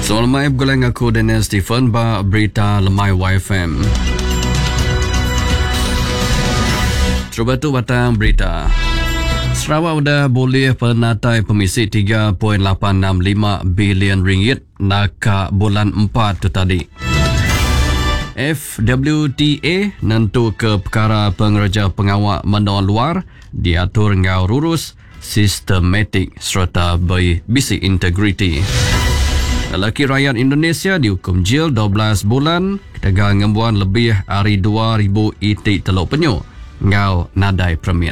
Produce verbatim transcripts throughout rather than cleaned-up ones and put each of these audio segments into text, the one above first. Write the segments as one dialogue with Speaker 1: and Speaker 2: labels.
Speaker 1: Selamat malam, gulang aku Daniel Stephen ba berita lemai Y F M. Cuba tu batang berita. Sarawak sudah boleh penatai pemisi tiga perpuluhan lapan enam lima bilion ringgit nak bulan empat tu tadi. F W T A nentu ke perkara pengerja pengawal menua luar diatur ngau rurus sistematik serta berbisi integriti. Lelaki rakyat Indonesia dihukum jil dua belas bulan ketegar ngembuan lebih hari dua ribu itik teluk penyu ngau nadai permit.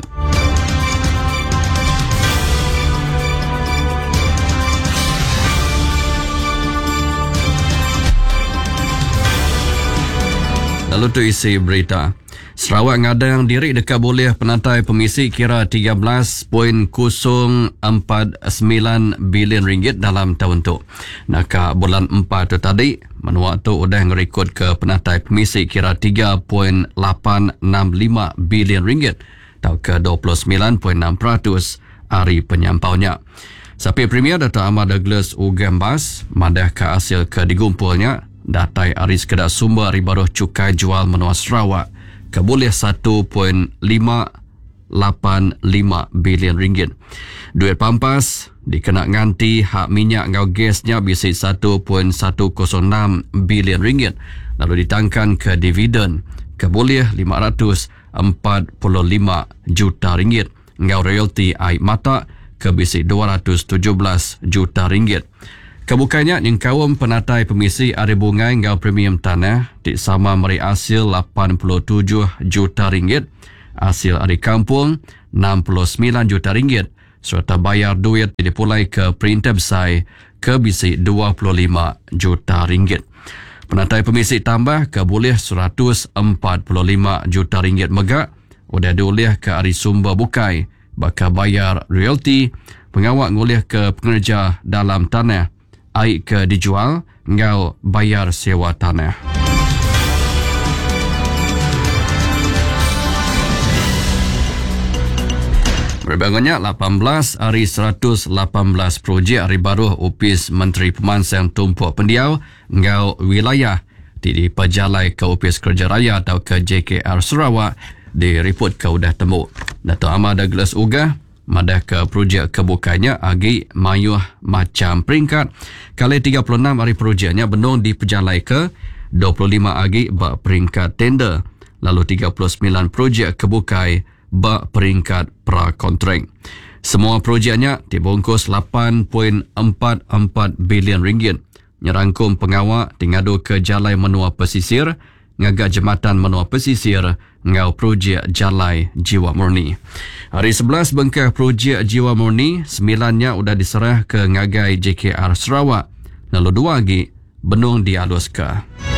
Speaker 1: Lalu tu isi berita. Sarawak ngadang diri dekat boleh penatai pemisi kira tiga belas perpuluhan kosong empat sembilan bilion ringgit dalam tahun tu. Nak bulan empat tu tadi, menua tu udah ngerekod ke penatai pemisi kira tiga perpuluhan lapan enam lima bilion ringgit atau ke dua puluh sembilan perpuluhan enam peratus hari penyampaunya. Sapi Premier Dato' Ahmad Douglas Ugambas madah ke hasil ke digumpulnya datai aris kedai sumber ribaruh cukai jual menua Sarawak keboleh satu perpuluhan lima lapan lima bilion ringgit. Duit pampas dikena nganti hak minyak ngau gasnya bisi satu perpuluhan satu kosong enam bilion ringgit. Lalu ditangkan ke dividen keboleh lima ratus empat puluh lima juta ringgit. Ngau royalty air mata ke bisi dua ratus tujuh belas juta ringgit. Kebukanya yang kawam penatai pemisi ada bungai ngau premium tanah di sama meri hasil lapan puluh tujuh juta ringgit, hasil ada kampung enam puluh sembilan juta ringgit, serta bayar duit dipulai ke perindah besar ke bisi dua puluh lima juta ringgit. Penatai pemisi tambah ke boleh seratus empat puluh lima juta ringgit megak, udah dioleh ke hari sumber bukai, bakal bayar royalty, pengawak ngoleh ke pengerja dalam tanah, air ke dijual, ngau bayar sewa tanah. Berbangunnya lapan belas hari seratus lapan belas projek hari baru Opis Menteri Pemansang Tumpuk Pendiau ngau wilayah di pejalai ke Opis Kerja Raya atau ke J K R Sarawak direport ke udah temu. Dato' Ahmad Douglas Uga madah ke projek kebukanya agi mayuh macam peringkat kali tiga puluh enam hari projeknya benung dipejalai ke dua puluh lima agi bak peringkat tender, lalu tiga puluh sembilan projek kebukai bak peringkat pra-kontrak. Semua projeknya dibungkus lapan perpuluhan empat empat bilion ringgit. Nyerangkum pengawak tingadu ke jalai menua pesisir, ngagak jembatan menua pesisir, ngau projek jalai jiwa murni. Hari sebelas bengkah projek jiwa murni, sembilannya sudah diserah ke ngagai J K R Sarawak, lalu dua lagi benung dialus ke.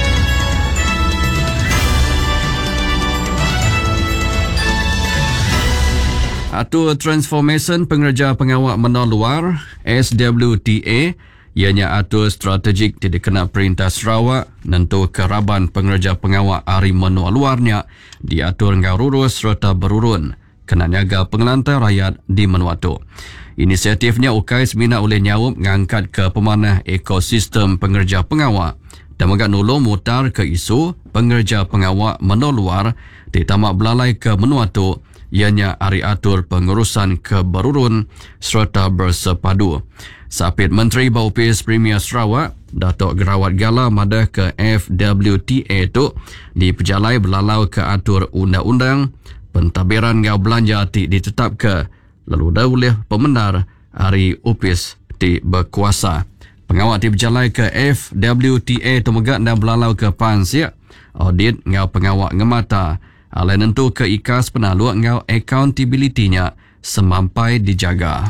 Speaker 1: Atur Transformation Pengerja Pengawak Menua Luar S W T A ianya atur strategik di dikena Perintah Sarawak nentu keraban pengerja pengawak hari menua luarnya diatur ngau rurus serta berurun kena nyaga pengelantar rakyat di menua tu. Inisiatifnya ukai semina oleh nyawup ngangkat ke pemanah ekosistem pengerja pengawak dan megak nulung mutar ke isu pengerja pengawak menua luar di tamak belalai ke menua tu ianya hari atur pengurusan keberurun serta bersepadu. Sapit Menteri Baupis Premier Sarawak, Datuk Gerawat Gala madah ke F W T A tu di pejalai belalau ke atur undang-undang pentadbiran ngau belanja ti ditetap ke lalu dah oleh pemenar hari upis ti berkuasa. Pengawak ti berjalai ke F W T A tu megak dan belalau ke pansiak audit ngau pengawak ngemata alai nentu ke ikas penaluak ngau accountability-nya semampai dijaga.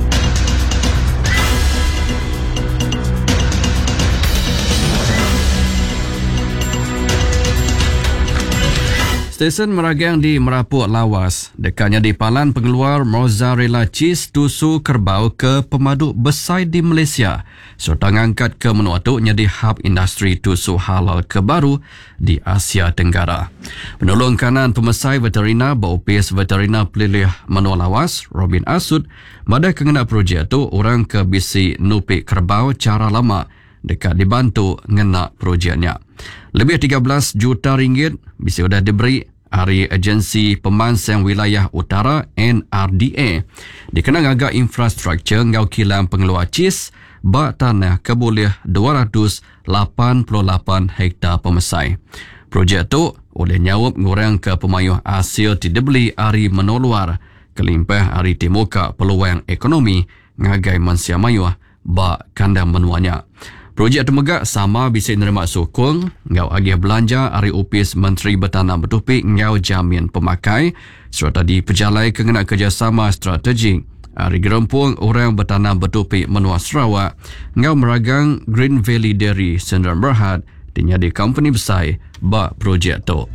Speaker 1: Stesen meragang di Merapuk lawas. Dekatnya di Palan pengeluar mozzarella cheese tusu kerbau ke pemaduk besar di Malaysia. Serta ngangkat ke menua tu jadi hub industri tusu halal kebaru di Asia Tenggara. Penolong kanan pemesai veterina Baupis Veterina Pelilih Menua Lawas, Robin Asud, pada kengena projek tu orang ke bisi nupik kerbau cara lama dekat dibantu ngena projeknya. Lebih tiga belas juta ringgit bisa sudah diberi dari agensi pemansang wilayah utara N R D A dikenang agak infrastruktur ngau kilang pengeluar C I S bak tanah keboleh dua ratus lapan puluh lapan hektar pemesai. Projek tu oleh nyawab ngurang ke pemayuh hasil dibeli ari menoluar kelimpah ari timuka peluang ekonomi ngagai mansia mayuh bak kandang menuanya. Projek temegak sama bisa menerima sokong ngau agih belanja ari upis Menteri Bertanah Bertopik ngau jamin pemakai serta diperjalai kengena kerjasama strategik ari gerempung orang bertanah bertopik menua Sarawak ngau meragang Green Valley Dairy Sdn Bhd dinyadi company besar bak projek tu.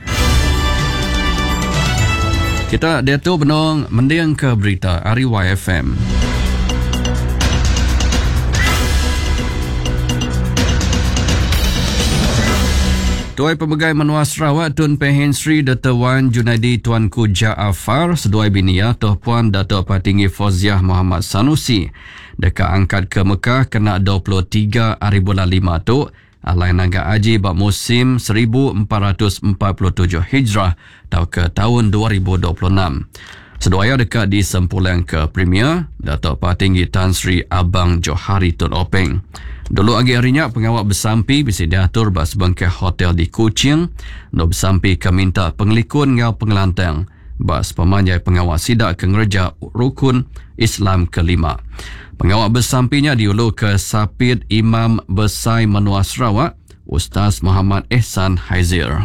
Speaker 1: Kita dia tu benong mendiang ke berita ari Y F M. Tuai Pemegai Menua Sarawak Tun Pehin Sri Dato' Wan Junaidi Tuanku Jaafar seduai binia Tuan Puan Dato' Patinggi Fauziah Muhammad Sanusi dekat angkat ke Mekah kena dua puluh tiga hari bulan lima tu alai naga haji bak musim seribu empat ratus empat puluh tujuh Hijrah atau ke tahun dua ribu dua puluh enam. Seduaya dekat di sempulang ke Premier Dato' Patinggi Tan Sri Abang Johari Tun Openg. Dulu lagi harinya pengawal bersampi bisa diatur bak sebangkai hotel di Kuching. No bersampi ke minta pengelikun ngau pengelantang bak sepemanjai pengawal sidak ke ngereja rukun Islam kelima. Pengawal bersampinya diulu ke Sapid Imam Besar Menua Sarawak Ustaz Muhammad Ehsan Haizir.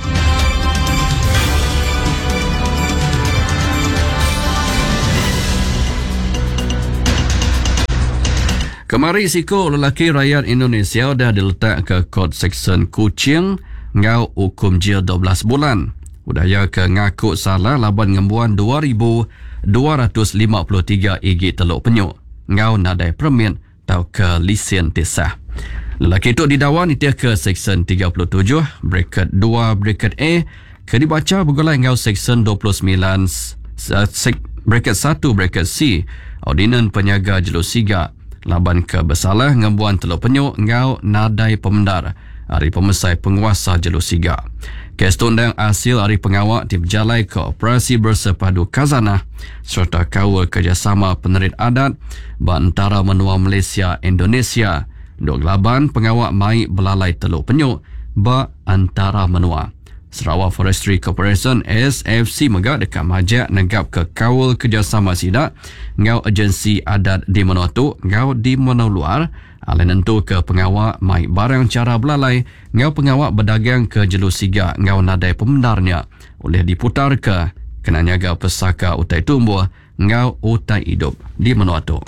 Speaker 1: Kemari siko lelaki rakyat Indonesia dah diletak ke Kod Seksyen Kuching ngau hukum jil dua belas bulan. Udaya ke ngaku salah laban ngembuan dua ribu dua ratus lima puluh tiga igi teluk penyuk ngau nadai permit atau ke lisen tisah. Lelaki itu didakwa nitia ke Seksyen tiga puluh tujuh bracket dua bracket A ke dibaca bergulai ngau Seksyen dua puluh sembilan bracket satu bracket C Ordinan Penyaga Jelus Siga laban ke bersalah ngembuan teluk penyuk ngau nadai pemendar hari pemesai penguasa Jelus Siga. Kes tundang hasil hari pengawak diberjalai ke Operasi Bersepadu Khazanah serta kawal kerjasama penerit adat antara menua Malaysia Indonesia. Dok laban pengawak mai belalai teluk penyuk ba antara menua. Sarawak Forestry Corporation S F C megak dekat majak negap ke kawal kerjasama sidak ngau agensi adat di menua tu ngau di menua luar alai nentu ke pengawak mai barang cara belalai ngau pengawak berdagang ke Jelus Siga ngau nadai pemendarnya oleh diputar ke kena nyaga pesaka utai tumbuh ngau utai hidup di menua tu.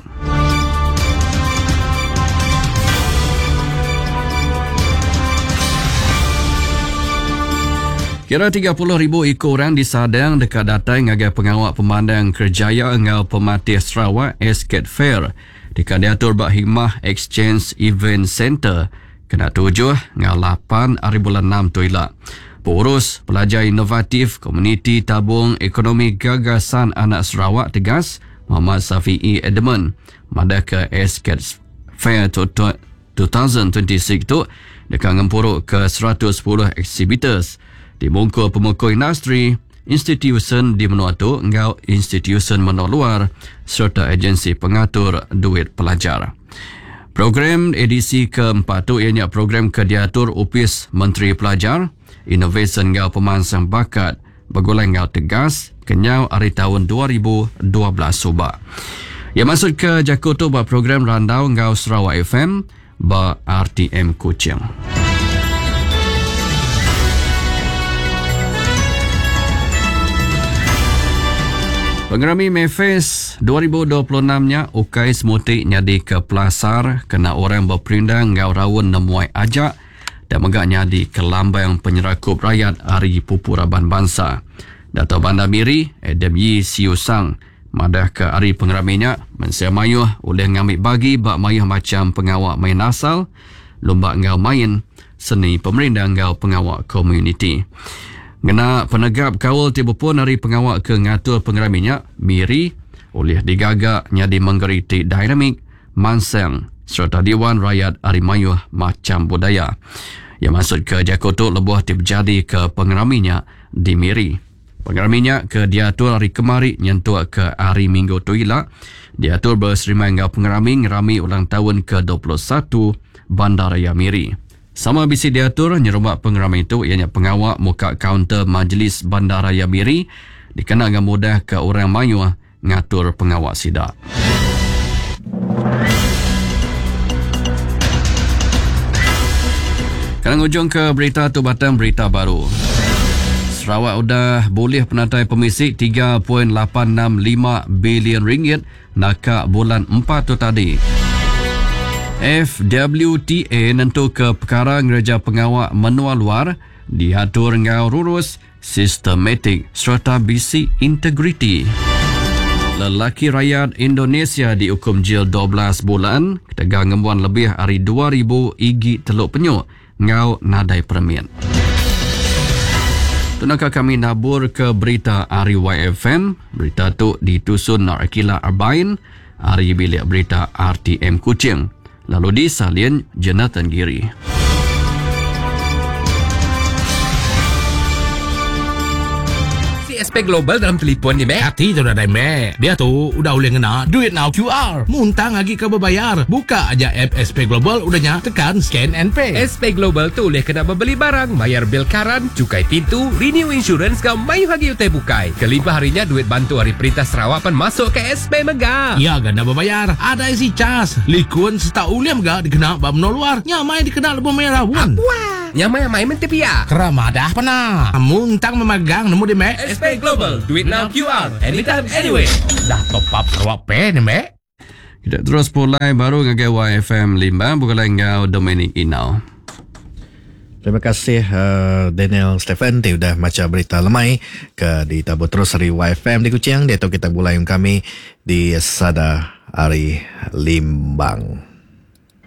Speaker 1: Kira tiga puluh ribu ekor orang disadang dekat datai ngagai pengawak pemandang kerjaya ngau pematih Sarawak Escape Fair dekat diatur bak Hikmah Exchange Event Center kena tujuh ngau lapan hari bulan enam tu ilak. Pengurus pelajar inovatif Komuniti Tabung Ekonomi Gagasan Anak Sarawak tegas Muhammad Safi'i Edmund madah ke Escape Fair dua ribu dua puluh enam tu dekat ngempuruk ke seratus sepuluh exhibitors di mungkul pemukul industri, institusi di menua tu, ngau institusi menua luar, serta agensi pengatur duit pelajar. Program edisi keempat tu ianya program kediatur upis Menteri Pelajar, Innovation ngau pemansang bakat, bergulai ngau tegas, kenyau hari tahun dua ribu dua belas subak. Yang masuk ke Jakarta buat program randau ngau Sarawak F M, ba R T M Kuching. Pengerami Mayfest dua ribu dua puluh enam-nya ukai semutik nyadi ke Pelasar kena orang berperindang ngau rawun nemuai ajak dan megak nyadi ke lambang penyerakup rakyat Hari Pupuraban Bangsa. Dato' Bandar Miri Adam Yi Siu Sang madah ke hari pengeraminya mensia mayuh oleh ngambil bagi bak mayuh macam pengawak main asal lomba ngau main seni pemerintah ngau pengawak komuniti. Ngena penegap kawal tiba pun hari pengawak ke ngatur pengeraminya Miri oleh digagak nyadi menggeriti dinamik mansang serta Dewan Rakyat Arimayuh Macam Budaya. Yang masuk ke Jakoto lebuh terjadi ke pengeram minyak di Miri. Pengeram minyak ke diatur hari kemari nyentuh ke hari Minggu tuila. Diatur berserimai dengan pengerami ngerami ulang tahun ke dua puluh satu Bandaraya Miri. Sama bisi diatur nyerumak pengeram itu ianya pengawak muka kaunter Majlis Bandaraya Miri dikenal dengan mudah ke orang mayuh ngatur pengawak sidak. Sekarang ujung ke berita Tubatan berita baru. Sarawak sudah boleh penatai pemisik tiga perpuluhan lapan enam lima bilion ringgit nakak bulan empat tu tadi. F W T A nentu ke perkara ngereja pengawak menua luar diatur ngau rurus sistematik serta bisi integriti. Lelaki rakyat Indonesia dihukum jil dua belas bulan ketegang ngembuan lebih hari dua ribu igi teluk penyuk ngau nadai permit. Tunakah kami nabur ke berita Ari Y F M. Berita tu ditusun Narakila Arbain, Ari bilik berita R T M Kuching. Lalu di salin Jonathan Giri.
Speaker 2: S P Global dalam telefon ni, Mek.
Speaker 3: Hati tu dah dah, Mek. Dia tu udah boleh ngena duit now Q R. Muntang lagi ke berbayar. Buka aja app S P Global udahnya tekan scan and pay.
Speaker 2: S P Global tu boleh kena membeli barang, bayar bil karan, cukai pintu, renew insurance kau mayu lagi utai bukai. Kelimpah harinya duit bantu hari Perintah Sarawak pan masuk ke S P Mega.
Speaker 3: Ya, ganda berbayar. Ada isi cas. Likun setau uliam gak dikena bab no luar. Nyamai dikena lebih merah pun.
Speaker 2: Wah, nyamai mai mentepia.
Speaker 3: Keramadah pernah. Muntang memegang nemu di, Mek.
Speaker 2: S P Global, do it now Q R, anytime, anyway.
Speaker 3: Dah top up Sarawak Pay ni, Mek.
Speaker 1: Kita terus pulai baru dengan Y F M lima, bukan lagi dengan Dominic Inau.
Speaker 4: Terima kasih uh, Daniel Stephen dia sudah baca berita lemai ke ditabur terus hari Y F M di Kuching. Dia tahu kita mulai kami di Sada Hari Limbang.